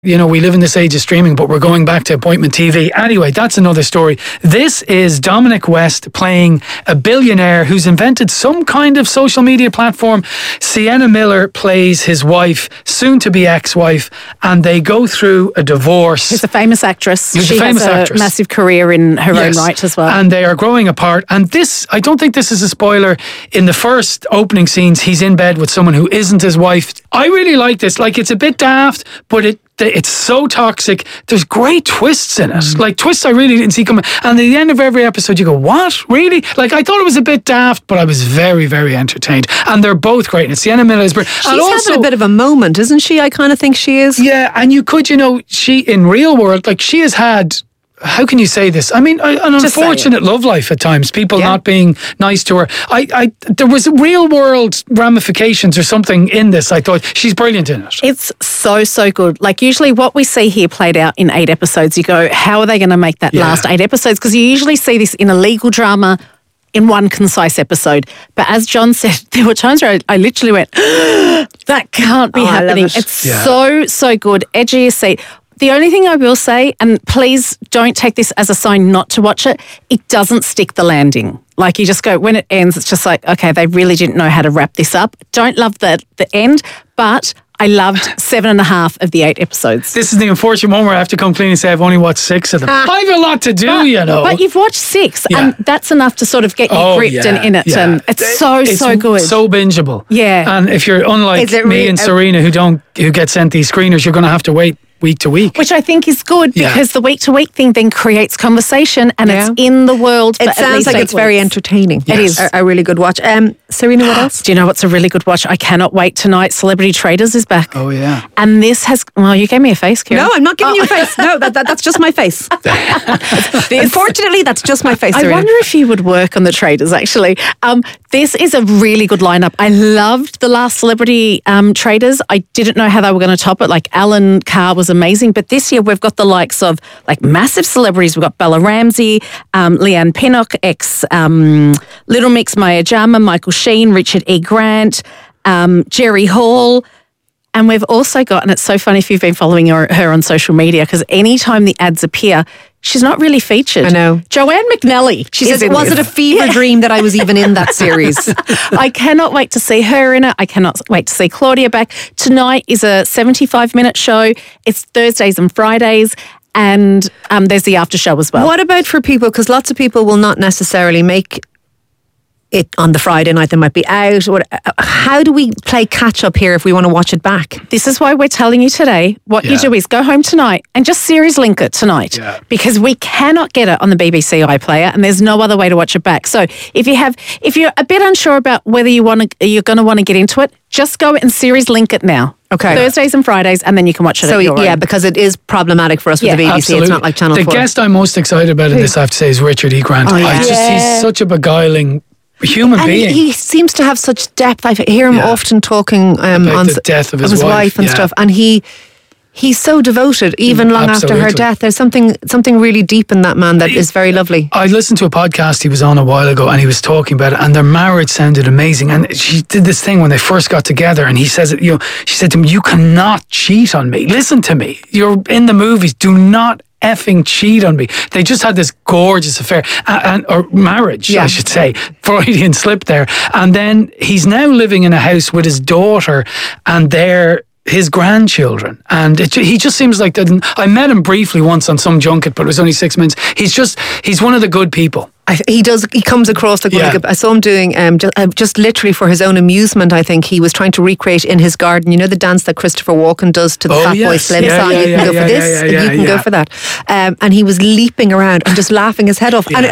You know, we live in this age of streaming, but we're going back to appointment TV. Anyway, that's another story. This is Dominic West playing a billionaire who's invented some kind of social media platform. Sienna Miller plays his wife, soon-to-be ex-wife, and they go through a divorce. She's a famous actress. She's she a famous has actress. A massive career in her own right as well. And they are growing apart. And this, I don't think this is a spoiler. In the first opening scenes, he's in bed with someone who isn't his wife. I really like this. Like, it's a bit daft, but it's so toxic. There's great twists in it. Like, twists I really didn't see coming. And at the end of every episode, you go, what? Really? Like, I thought it was a bit daft, but I was very, very entertained. And they're both great. And Sienna Miller is brilliant. She's having a bit of a moment, isn't she? I kind of think she is. Yeah, and you could, she, in real world, like, she has had... How can you say this? I mean, an unfortunate love life at times. People not being nice to her. There was real world ramifications or something in this. I thought she's brilliant in it. It's so good. Like, usually what we see here played out in 8 episodes, you go, how are they going to make that last 8 episodes? Because you usually see this in a legal drama in one concise episode. But as John said, there were times where I literally went, that can't be happening. It's so good. Edge of your seat. The only thing I will say, and please don't take this as a sign not to watch it, it doesn't stick the landing. Like, you just go, when it ends, it's just like, okay, they really didn't know how to wrap this up. Don't love the end, but I loved 7.5 of the 8 episodes. This is the unfortunate one where I have to come clean and say I've only watched 6 of them. I have a lot to do, But you've watched 6, and that's enough to sort of get you gripped and in it. Yeah. And it's so good. So bingeable. Yeah. And if you're unlike me and Serena who get sent these screeners, you're going to have to wait week to week. Which I think is good because the week to week thing then creates conversation and it's in the world. It sounds like it's very entertaining. Yes. It is a really good watch. Serena, what else? Do you know what's a really good watch? I cannot wait tonight. Celebrity Traders is back. Oh, yeah. And this has, well, you gave me a face, Kieran. No, I'm not giving you a face. No, that's just my face. Unfortunately, that's just my face, Serena. I wonder if you would work on the Traders, actually. This is a really good lineup. I loved the last Celebrity Traders. I didn't know how they were going to top it. Like, Alan Carr was amazing. But this year, we've got the likes of, like, massive celebrities. We've got Bella Ramsey, Leanne Pinnock, Little Mix, Maya Jama, Michael Sheen, Richard E. Grant, Jerry Hall. And we've also got, and it's so funny if you've been following her on social media, because anytime the ads appear, she's not really featured. I know. Joanne McNally. She says, was it a fever dream that I was even in that series? I cannot wait to see her in it. I cannot wait to see Claudia back. Tonight is a 75-minute show. It's Thursdays and Fridays. And there's the after show as well. What about for people, because lots of people will not necessarily make it on the Friday night, they might be out. How do we play catch up here if we want to watch it back? This is why we're telling you today, what you do is go home tonight and just series link it tonight because we cannot get it on the BBC iPlayer and there's no other way to watch it back. So if you're a bit unsure about whether you're going to want to get into it, just go and series link it now. Okay. Thursdays and Fridays, and then you can watch it at your own. Because it is problematic for us with the BBC. Absolutely. It's not like Channel 4. The guest I'm most excited about in this, I have to say, is Richard E. Grant. He's such a beguiling human being. He seems to have such depth. I hear him often talking on the death of his wife and stuff, and he's so devoted, even long after her death. There's something really deep in that man that is very lovely. I listened to a podcast he was on a while ago, and he was talking about it, and their marriage sounded amazing. And she did this thing when they first got together, and he says, she said to him, "You cannot cheat on me. Listen to me. You're in the movies. Do not effing cheat on me." They just had this gorgeous affair or marriage, I should say. Freudian slip there. And then he's now living in a house with his daughter and his grandchildren, and he just seems like that. I met him briefly once on some junket, but it was only 6 minutes. He's one of the good people. He comes across like I saw him doing just literally for his own amusement. I think he was trying to recreate in his garden, the dance that Christopher Walken does to the Fat Boy Slim song. You can go for this, and you can go for that. And he was leaping around and just laughing his head off. And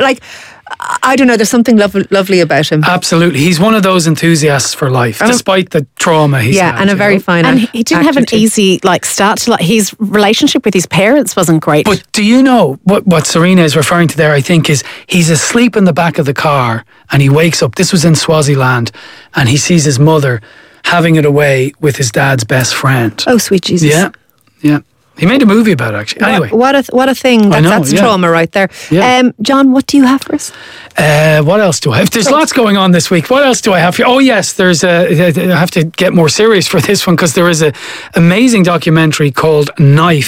I don't know, there's something lovely about him. Absolutely. He's one of those enthusiasts for life, despite the trauma he's had. And a very fine And he didn't have an easy start to his relationship with his parents wasn't great. But do you know what Serena is referring to there, I think, is he's asleep in the back of the car and he wakes up, this was in Swaziland, and he sees his mother having it away with his dad's best friend. Oh, sweet Jesus. Yeah. He made a movie about it, actually. Anyway. What a thing. That's trauma right there. Yeah. John, what do you have for us? What else do I have? There's lots going on this week. What else do I have here? Oh, yes, I have to get more serious for this one because there is an amazing documentary called Knife.